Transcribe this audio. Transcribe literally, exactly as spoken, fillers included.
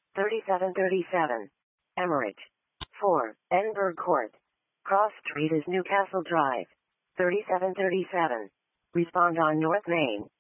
thirty-seven thirty-seven. Emmerich. four. Edinburgh Court. Cross Street is Newcastle Drive. thirty-seven thirty-seven. Respond on North Main.